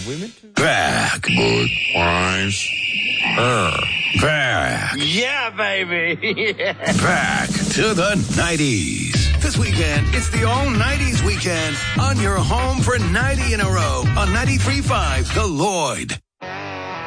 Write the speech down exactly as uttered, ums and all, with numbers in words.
women too? Back. Good wise. Er. Back. Yeah, baby. Yeah. Back to the nineties. This weekend, it's the all nineties weekend on your home for ninety in a row on ninety-three point five The Lloyd.